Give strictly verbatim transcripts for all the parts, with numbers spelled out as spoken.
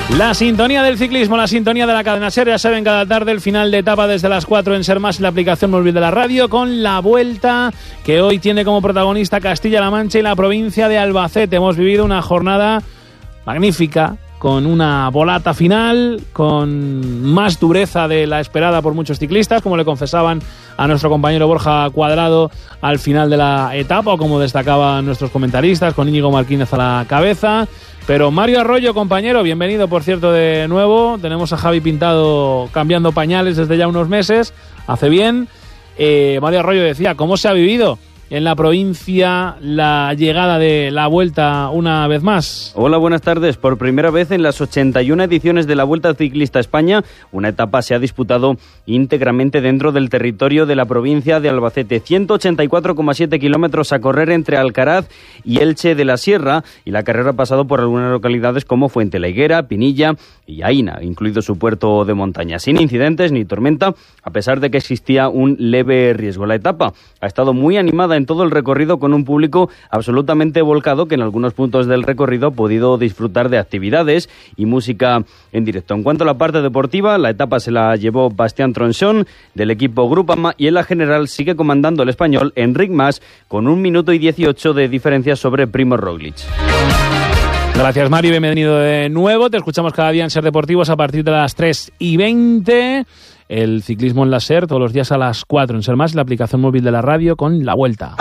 La sintonía del ciclismo, la sintonía de la cadena SER, ya saben, cada tarde el final de etapa desde las cuatro en SER Más y la aplicación móvil de la radio, con la Vuelta que hoy tiene como protagonista Castilla-La Mancha y la provincia de Albacete. Hemos vivido una jornada magnífica, con una volata final, con más dureza de la esperada por muchos ciclistas, como le confesaban a nuestro compañero Borja Cuadrado al final de la etapa, o como destacaban nuestros comentaristas, con Íñigo Martínez a la cabeza. Pero Mario Arroyo, compañero, bienvenido, por cierto, de nuevo. Tenemos a Javi Pintado cambiando pañales desde ya unos meses, hace bien. Eh, Mario Arroyo decía, ¿cómo se ha vivido en la provincia la llegada de la Vuelta una vez más? Hola, buenas tardes. Por primera vez en las ochenta y una ediciones de la Vuelta Ciclista a España, una etapa se ha disputado íntegramente dentro del territorio de la provincia de Albacete. ciento ochenta y cuatro coma siete kilómetros a correr entre Alcaraz y Elche de la Sierra, y la carrera ha pasado por algunas localidades como Fuente la Higuera, Pinilla y Aína, incluido su puerto de montaña, sin incidentes ni tormenta, a pesar de que existía un leve riesgo. La etapa ha estado muy animada en todo el recorrido, con un público absolutamente volcado que en algunos puntos del recorrido ha podido disfrutar de actividades y música en directo. En cuanto a la parte deportiva, la etapa se la llevó Bastián Tronchón del equipo Groupama, y en la general sigue comandando el español Enric Mas con un minuto y dieciocho de diferencia sobre Primož Roglič. Gracias, Mario, bienvenido de nuevo. Te escuchamos cada día en SER Deportivos a partir de las tres y veinte. El ciclismo en la SER todos los días a las cuatro en SER Más, la aplicación móvil de la radio, con la Vuelta.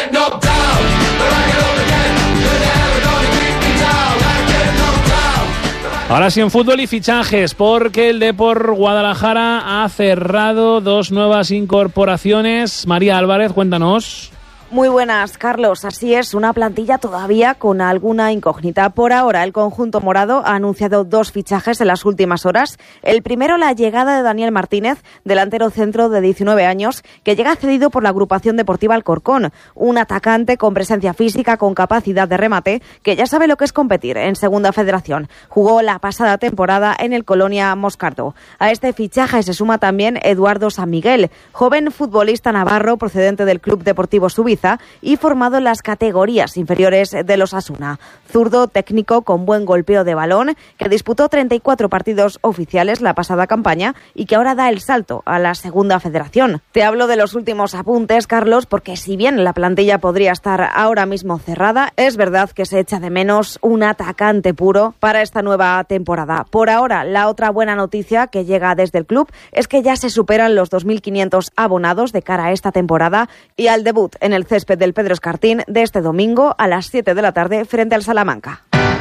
Ahora sí, en fútbol y fichajes, porque el Depor Guadalajara ha cerrado dos nuevas incorporaciones. María Álvarez, cuéntanos. Muy buenas, Carlos. Así es, una plantilla todavía con alguna incógnita. Por ahora, el conjunto morado ha anunciado dos fichajes en las últimas horas. El primero, la llegada de Daniel Martínez, delantero centro de diecinueve años, que llega cedido por la agrupación deportiva Alcorcón. Un atacante con presencia física, con capacidad de remate, que ya sabe lo que es competir en Segunda Federación. Jugó la pasada temporada en el Colonia Moscardo. A este fichaje se suma también Eduardo San Miguel, joven futbolista navarro procedente del Club Deportivo Subiza y formado en las categorías inferiores de los Osasuna. Zurdo, técnico, con buen golpeo de balón, que disputó treinta y cuatro partidos oficiales la pasada campaña y que ahora da el salto a la Segunda Federación. Te hablo de los últimos apuntes, Carlos, porque si bien la plantilla podría estar ahora mismo cerrada, es verdad que se echa de menos un atacante puro para esta nueva temporada. Por ahora, la otra buena noticia que llega desde el club es que ya se superan los dos mil quinientos abonados de cara a esta temporada y al debut en el césped del Pedro Escartín de este domingo a las siete de la tarde frente al Salamanca.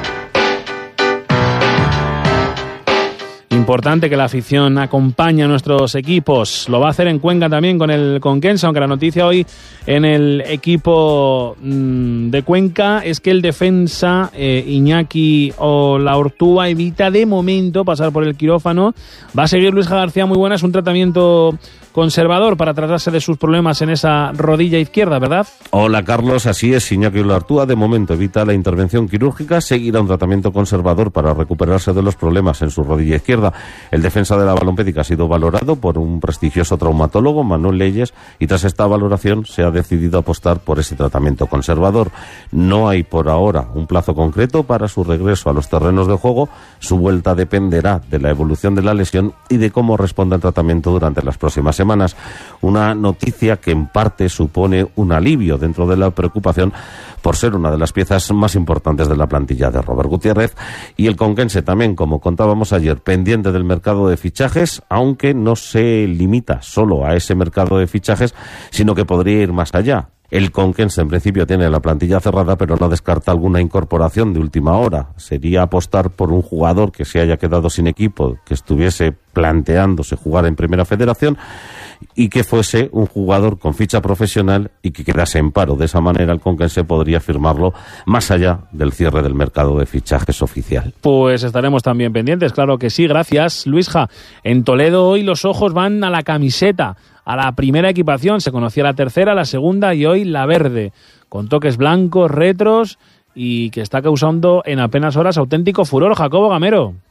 Importante que la afición acompañe a nuestros equipos. Lo va a hacer en Cuenca también con el Conquense, aunque la noticia hoy en el equipo mmm, de Cuenca es que el defensa eh, Iñaki Olaortúa evita de momento pasar por el quirófano. Va a seguir Luis García, muy buena, es un tratamiento conservador para tratarse de sus problemas en esa rodilla izquierda, ¿verdad? Hola, Carlos, así es. Iñaki Olaortúa de momento evita la intervención quirúrgica, seguirá un tratamiento conservador para recuperarse de los problemas en su rodilla izquierda. El defensa de la Balompédica ha sido valorado por un prestigioso traumatólogo, Manuel Leyes, y tras esta valoración se ha decidido apostar por ese tratamiento conservador. No hay por ahora un plazo concreto para su regreso a los terrenos de juego. Su vuelta dependerá de la evolución de la lesión y de cómo responda el tratamiento durante las próximas semanas. semanas. Una noticia que en parte supone un alivio dentro de la preocupación por ser una de las piezas más importantes de la plantilla de Robert Gutiérrez, y el Conquense también, como contábamos ayer, pendiente del mercado de fichajes, aunque no se limita solo a ese mercado de fichajes, sino que podría ir más allá. El Conquense en principio tiene la plantilla cerrada, pero no descarta alguna incorporación de última hora. Sería apostar por un jugador que se haya quedado sin equipo, que estuviese planteándose jugar en Primera Federación y que fuese un jugador con ficha profesional y que quedase en paro. De esa manera el Conquense podría firmarlo más allá del cierre del mercado de fichajes oficial. Pues estaremos también pendientes, claro que sí. Gracias, Luisja. En Toledo hoy los ojos van a la camiseta, a la primera equipación. Se conocía la tercera, la segunda y hoy la verde, con toques blancos, retros, y que está causando en apenas horas auténtico furor. Jacobo Gamero.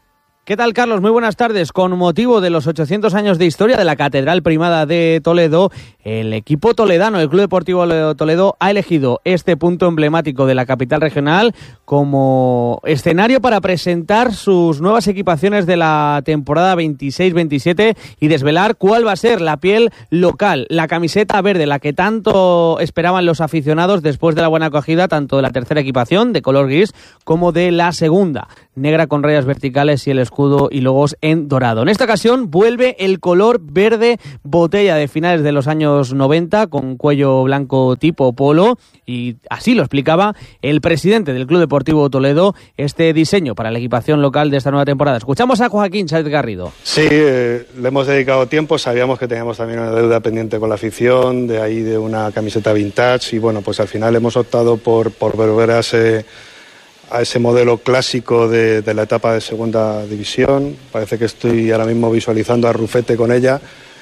¿Qué tal, Carlos? Muy buenas tardes. Con motivo de los ochocientos años de historia de la Catedral Primada de Toledo, el equipo toledano, el Club Deportivo Toledo, ha elegido este punto emblemático de la capital regional como escenario para presentar sus nuevas equipaciones de la temporada veintiséis veintisiete y desvelar cuál va a ser la piel local, la camiseta verde, la que tanto esperaban los aficionados después de la buena acogida tanto de la tercera equipación de color gris como de la segunda, negra con rayas verticales y el escudo y logos en dorado. En esta ocasión vuelve el color verde botella de finales de los años noventa con cuello blanco tipo polo, y así lo explicaba el presidente del Club Deportivo Toledo este diseño para la equipación local de esta nueva temporada. Escuchamos a Joaquín Sáez Garrido. Sí, eh, le hemos dedicado tiempo, sabíamos que teníamos también una deuda pendiente con la afición, de ahí de una camiseta vintage, y bueno, pues al final hemos optado por, por volver a ese a ese modelo clásico de, de la etapa de segunda división. Parece que estoy ahora mismo visualizando a Rufete con ella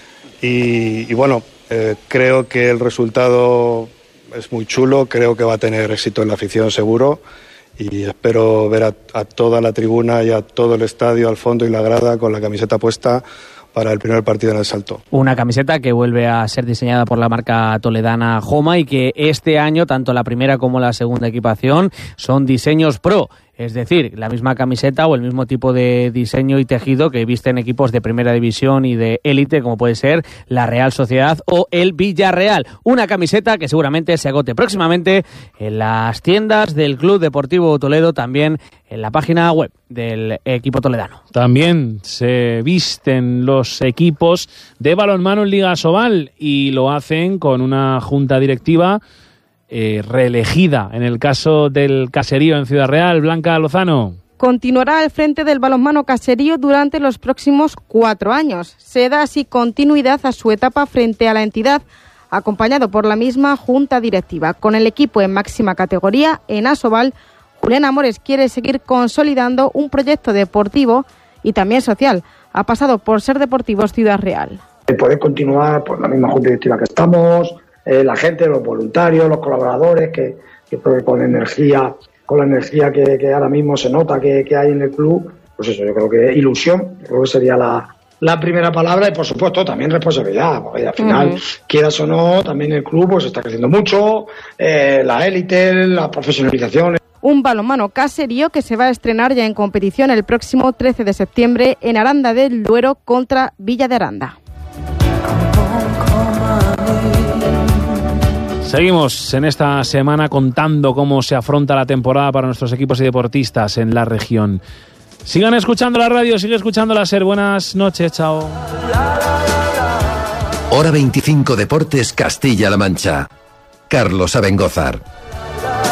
y, y bueno, eh, creo que el resultado es muy chulo, creo que va a tener éxito en la afición seguro y espero ver a, a toda la tribuna y a todo el estadio al fondo y la grada con la camiseta puesta para el primer partido en el Salto. Una camiseta que vuelve a ser diseñada por la marca toledana Joma y que este año, tanto la primera como la segunda equipación, son diseños pro. Es decir, la misma camiseta o el mismo tipo de diseño y tejido que visten equipos de primera división y de élite, como puede ser la Real Sociedad o el Villarreal. Una camiseta que seguramente se agote próximamente en las tiendas del Club Deportivo Toledo, también en la página web del equipo toledano. También se visten los equipos de balonmano en Liga Asobal y lo hacen con una junta directiva Eh, reelegida en el caso del Caserío en Ciudad Real. Blanca Lozano. Continuará al frente del balonmano Caserío durante los próximos cuatro años. Se da así continuidad a su etapa frente a la entidad, acompañado por la misma junta directiva. Con el equipo en máxima categoría en Asobal, Julián Amores quiere seguir consolidando un proyecto deportivo y también social. Ha pasado por Ser Deportivos Ciudad Real. Poder continuar por la misma junta directiva que estamos, Eh, la gente, los voluntarios, los colaboradores, que, que con energía, con la energía que, que ahora mismo se nota que, que hay en el club, pues eso, yo creo que ilusión, creo que sería la, la primera palabra, y por supuesto también responsabilidad, porque al final, uh-huh. quieras o no, también el club pues está creciendo mucho, eh, la élite, la profesionalización. Un balonmano Caserío que se va a estrenar ya en competición el próximo trece de septiembre en Aranda del Duero contra Villa de Aranda. Seguimos en esta semana contando cómo se afronta la temporada para nuestros equipos y deportistas en la región. Sigan escuchando la radio, sigue escuchando la SER. Buenas noches, chao. Hora veinticinco Deportes Castilla-La Mancha. Carlos Abengózar.